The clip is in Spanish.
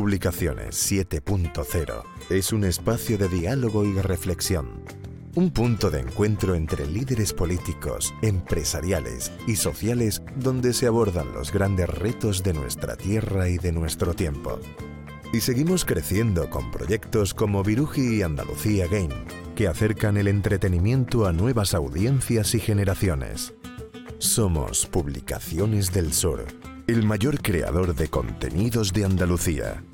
Publicaciones 7.0 es un espacio de diálogo y reflexión. Un punto de encuentro entre líderes políticos, empresariales y sociales donde se abordan los grandes retos de nuestra tierra y de nuestro tiempo. Y seguimos creciendo con proyectos como Viruji y Andalucía Game, que acercan el entretenimiento a nuevas audiencias y generaciones. Somos Publicaciones del Sur, el mayor creador de contenidos de Andalucía.